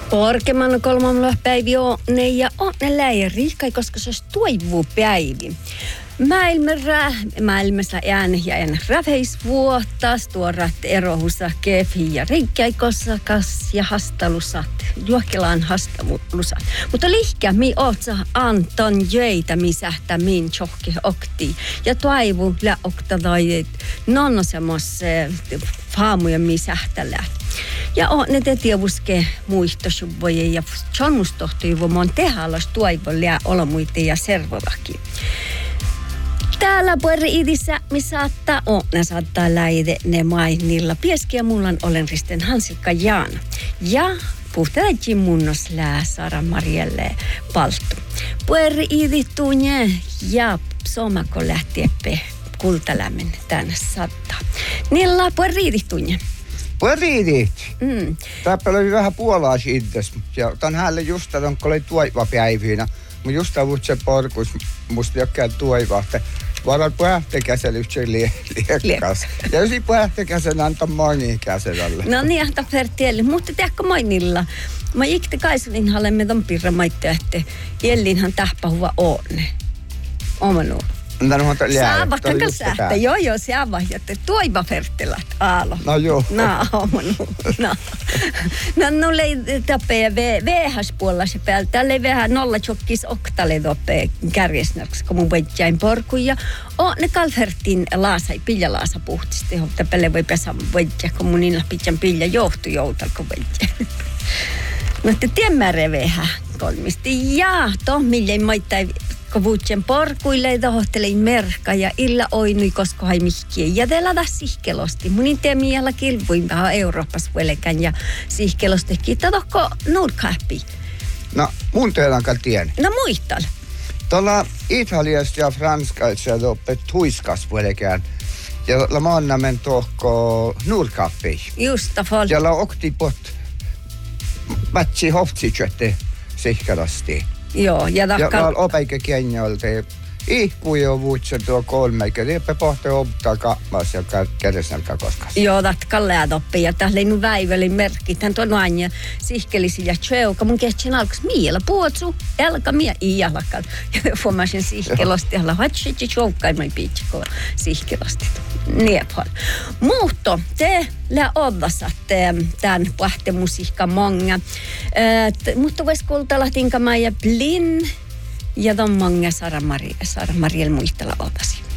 Porkeman kolmamalla päivi on ne ja on ne läi riikkai, koska se olisi toivuu päivi. Maailmassa en räveisvuotas tuorat erohusa kefi ja riikkäikosakas ja hastalusat, juokelaan hastalusat. Mutta lihkä mi otsa Anton jöitä misähtä min tjohki okti ja toivu lä oktadai nonno semmos faamuja misähtälä. Ja on ne tietysti muistosubboja ja tjonmustohtoivu mon tehalas toivon lää olomuite ja servovakin. Täällä Pueri-Idissä, missä saattaa läide ne mainilla. Pieskiä mulla olen Risten Hansikka Jaana. Ja puhtelaittiin munnos lää Sara Marielle palttu. Pueri-Idi tunne ja somako lähtieppe kultalämmen tänne saattaa. Niillä Pueri-Idi tunne. Pueri-Idi. Tääpä oli vähän Puolaa siitä. Ja tän hänelle just tämän, kun oli tuivapäivinä. Mutta just avut se porkus, musta jokään tuivahte. Varan puhehtekäsellä yhtään liekkaas. Ja jos puhehtekäsellä antaa monikäsellä. No niin, ahta fertielle. Mutta tehdäänkö mainilla? Mä ikte kaisulin halemme ton pirra maittu, että jellinhan tähpähuva on. Omanu. Saavattakas sähtä. Joo, se avahjatte. Tuiva fertilat, aalo. No joo. No, omanu. No lei tapee VHS-puolella se päältä. Täällä ei vähän nolla tjokkis oktale topee kärjesnäksi, kun mun veitjain porkuja. Ne kalfertin laasa, piljalaasa puhtisti. Täpelle voi pesä veitjä, kun mun inla pitjan pilja johtu joutalko veitjä. No te tiemmärre vähän kolmisti. Ja mille maittai kovuutsen porkuille ja tohottelin merkka ja illa oinui koska hai mihkiä. Ja te lada sihkelosti. Munin teemiällä kilvuin vähän Euroopassa velekään ja sihkelosti. Kiitos tohko nurkahpi. No mun teelankaan tien. No muistal. Tuolla Italiasta ja Franskaissa oppet tuiskas velekään. Ja la maanna men tohko nurkahpi. Justa fol. Ja la oktipot matsi hoftsytjötte sihkelosti. Joo, ja la opeikä kenjolte. Ihkuja vuutse tuo kolmeikä. Liippä pohti optaa kammas ja kädesnälkä koskas. Joo, tatkalle adoppi. Ja tähän leinu väivälin merkki. Tän tuon aina sihkelisi ja tjeuka. Mun kehtsin alkas miellä puotsu. Elka mie iälakal. Ja fuomasin sihkelosti. Ja hatsit ja tjoukkaimai piitsikko sihkelosti. Niepol. Muutto, te lää ovasatte tän pahte musiikka monga. Mutta vois kultalla tinkamaa ja blin. Ja ton monga Sara Mariel muistella opasi.